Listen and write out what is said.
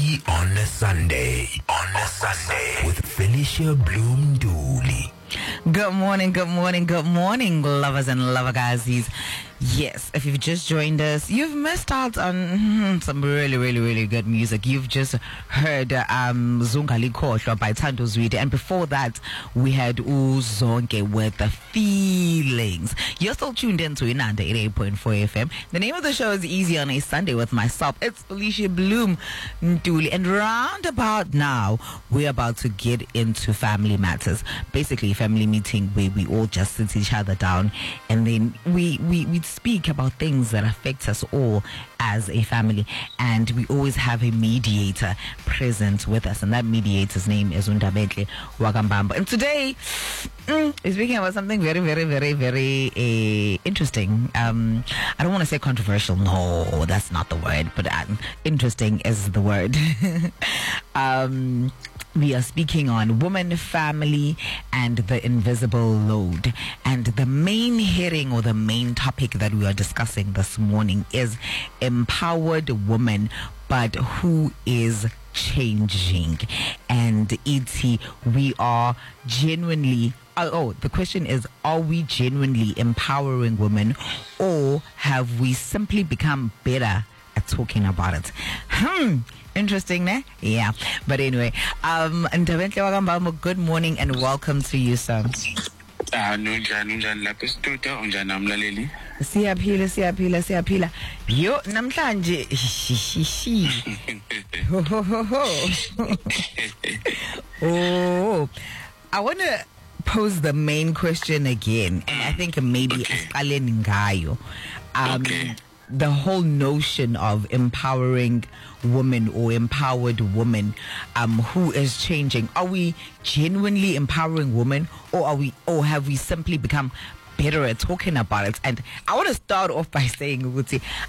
Tea on a Sunday. With Felicia Bloom Dooley. Good morning, lovers and lover-gazis. Yes, if you've just joined us, you've missed out on some really good music. You've just heard Zungali Khohlwa by Thando Zwide, and before that, we had Uzonke with The Feelings. You're still tuned in to Inanda 88.4 FM. The name of the show is Easy on a Sunday with myself. It's Felicia Bloom Nduli, and round about now, we're about to get into family matters. Basically, family meeting where we all just sit each other down, and then we speak about things that affect us all as a family, and we always have a mediator present with us, and that mediator's name is Undabedle Wakambamba. And today we're speaking about something very interesting. I don't want to say controversial, no, that's not the word, but interesting is the word. We are speaking on woman, family, and the invisible load. And the main hearing or the main topic that we are discussing this morning is empowered woman, but who is changing. And E.T., we are genuinely... the question is, are we genuinely empowering women, or have we simply become better at talking about it? Interesting, ne? Yeah. But anyway, Ntabenhle Wakambamba, good morning and welcome to you, sir. Nunjani lapha studio unjani amlaleli? Siyaphila. Yo namhlanje. Oh, I want to pose the main question again, and I think maybe asiqaleni ngayo. The whole notion of empowering women or empowered woman, who is changing. Are we genuinely empowering women, or have we simply become better at talking about it? And I want to start off by saying, Uguti,